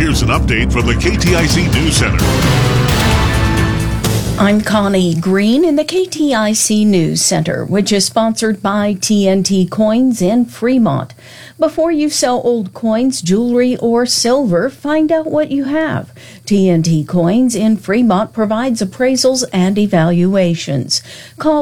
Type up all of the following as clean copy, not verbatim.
here's an update from the KTIC News Center. I'm Connie Green in the KTIC News Center, which is sponsored by TNT Coins in Fremont. Before you sell old coins, jewelry, or silver, find out what you have. TNT Coins in Fremont provides appraisals and evaluations. Call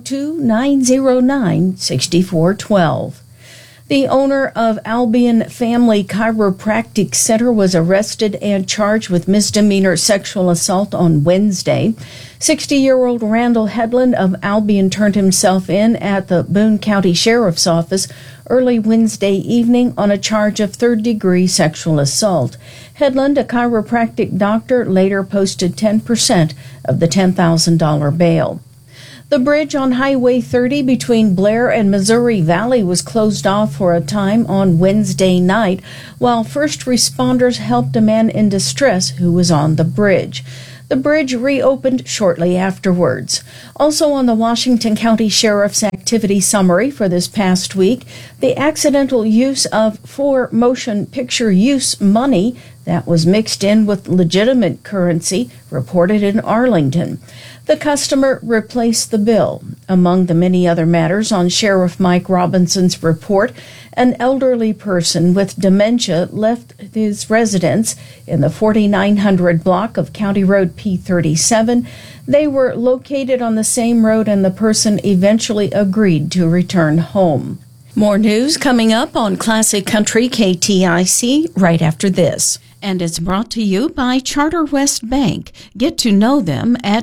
402-909-6412. The owner of Albion Family Chiropractic Center was arrested and charged with misdemeanor sexual assault on Wednesday. 60-year-old Randall Headland of Albion turned himself in at the Boone County Sheriff's Office early Wednesday evening on a charge of third-degree sexual assault. Headland, a chiropractic doctor, later posted 10% of the $10,000 bail. The bridge on Highway 30 between Blair and Missouri Valley was closed off for a time on Wednesday night, while first responders helped a man in distress who was on the bridge. The bridge reopened shortly afterwards. Also on the Washington County Sheriff's activity summary for this past week, the accidental use of for motion picture use money that was mixed in with legitimate currency reported in Arlington. The customer replaced the bill. Among the many other matters on Sheriff Mike Robinson's report, an elderly person with dementia left his residence in the 4900 block of County Road P37. They were located on the same road, and the person eventually agreed to return home. More news coming up on Classic Country KTIC right after this. And it's brought to you by Charter West Bank. Get to know them at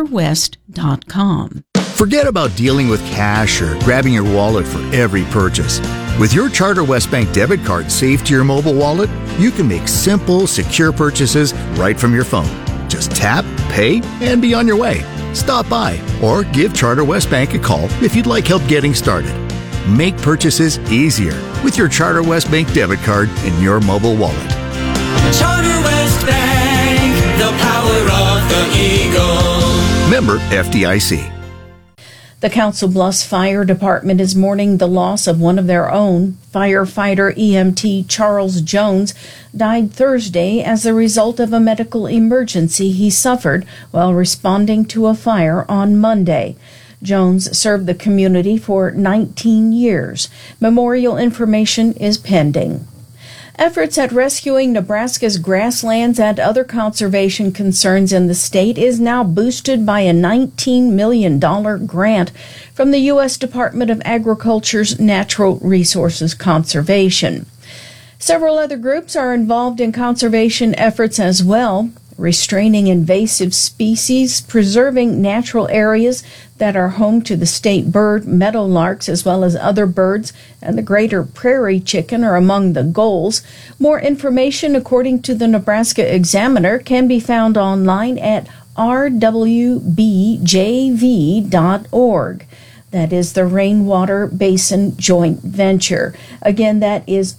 charterwest.com. Forget about dealing with cash or grabbing your wallet for every purchase. With your Charter West Bank debit card saved to your mobile wallet, you can make simple, secure purchases right from your phone. Just tap, pay, and be on your way. Stop by or give Charter West Bank a call if you'd like help getting started. Make purchases easier with your Charter West Bank debit card in your mobile wallet. Charter West Bank, the power of the Eagle. Member FDIC. The Council Bluffs Fire Department is mourning the loss of one of their own. Firefighter EMT Charles Jones died Thursday as a result of a medical emergency he suffered while responding to a fire on Monday. Jones served the community for 19 years. Memorial information is pending. Efforts at rescuing Nebraska's grasslands and other conservation concerns in the state is now boosted by a $19 million grant from the U.S. Department of Agriculture's Natural Resources Conservation. Several other groups are involved in conservation efforts as well, restraining invasive species, preserving natural areas that are home to the state bird, meadowlarks, as well as other birds, and the greater prairie chicken are among the goals. More information, according to the Nebraska Examiner, can be found online at rwbjv.org. That is the Rainwater Basin Joint Venture. Again, that is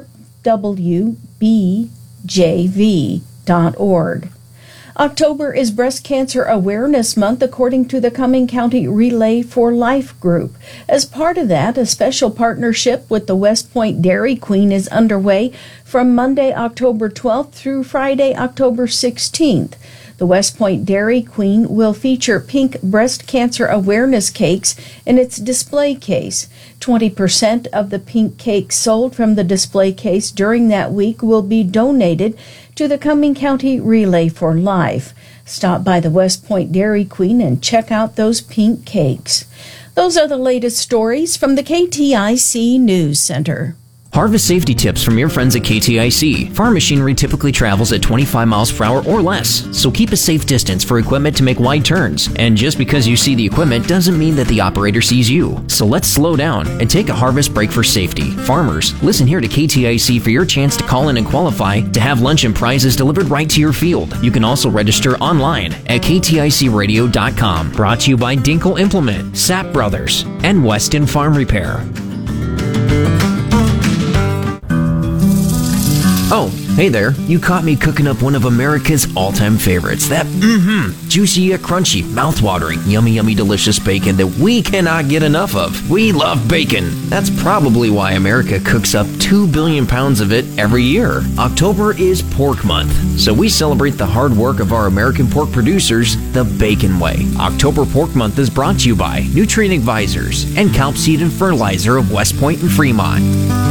rwbjv.org. October is Breast Cancer Awareness Month, according to the Cumming County Relay for Life group. As part of that, a special partnership with the West Point Dairy Queen is underway from Monday, October 12th through Friday, October 16th. The West Point Dairy Queen will feature pink breast cancer awareness cakes in its display case. 20% of the pink cakes sold from the display case during that week will be donated to the Cumming County Relay for Life. Stop by the West Point Dairy Queen and check out those pink cakes. Those are the latest stories from the KTIC News Center. Harvest safety tips from your friends at KTIC. Farm machinery typically travels at 25 miles per hour or less, so keep a safe distance for equipment to make wide turns. And just because you see the equipment doesn't mean that the operator sees you. So let's slow down and take a harvest break for safety. Farmers, listen here to KTIC for your chance to call in and qualify to have lunch and prizes delivered right to your field. You can also register online at kticradio.com. Brought to you by Dinkle Implement, Sapp Brothers, and Weston Farm Repair. Oh, Hey there, you caught me cooking up one of America's all-time favorites. That juicy yet crunchy, mouth-watering, yummy delicious bacon that we cannot get enough of. We love bacon. That's probably why America cooks up 2 billion pounds of it every year. October is Pork Month, so we celebrate the hard work of our American pork producers the Bacon way. October Pork Month is brought to you by Nutrient Advisors and Calp Seed and Fertilizer of West Point and Fremont.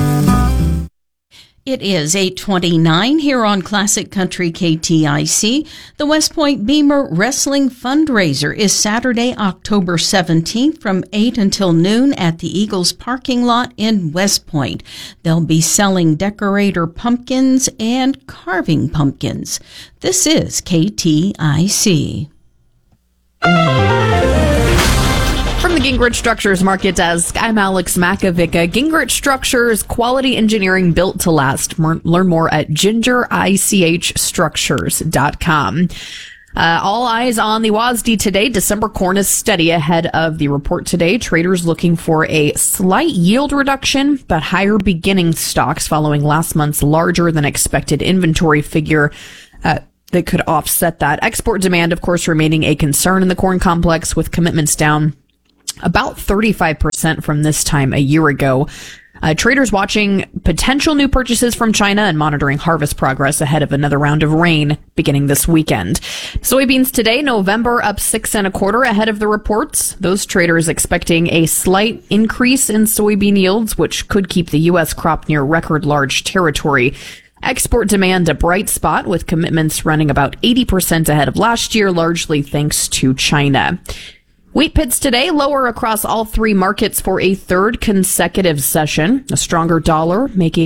It is 8:29 here on Classic Country KTIC. The West Point Beamer Wrestling Fundraiser is Saturday, October 17th from 8 until noon at the Eagles parking lot in West Point. They'll be selling decorator pumpkins and carving pumpkins. This is KTIC. From the Gingrich Structures Market Desk, I'm Alex Makovica. Gingrich Structures, quality engineering built to last. Learn more at gingerichstructures.com. All eyes on the WASDE today. December corn is steady ahead of the report today. Traders looking for a slight yield reduction, but higher beginning stocks following last month's larger than expected inventory figure. That could offset that. Export demand, of course, remaining a concern in the corn complex with commitments down about 35% from this time a year ago. Traders watching potential new purchases from China and monitoring harvest progress ahead of another round of rain beginning this weekend. Soybeans today, November up 6 1/4 ahead of the reports. Those traders expecting a slight increase in soybean yields, which could keep the U.S. crop near record large territory. Export demand a bright spot with commitments running about 80% ahead of last year, largely thanks to China. Wheat pits today lower across all three markets for a third consecutive session. A stronger dollar making